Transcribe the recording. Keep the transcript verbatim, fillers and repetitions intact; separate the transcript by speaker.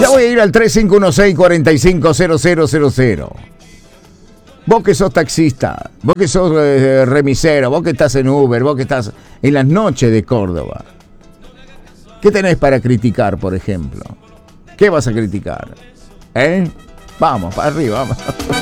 Speaker 1: Ya voy a ir al tres cinco uno seis, cuatro cinco cero cero cero cero. Vos que sos taxista, vos que sos eh, remisero, vos que estás en Uber, vos que estás en las noches de Córdoba. ¿Qué tenés para criticar, por ejemplo? ¿Qué vas a criticar? ¿Eh? Vamos, para arriba, vamos.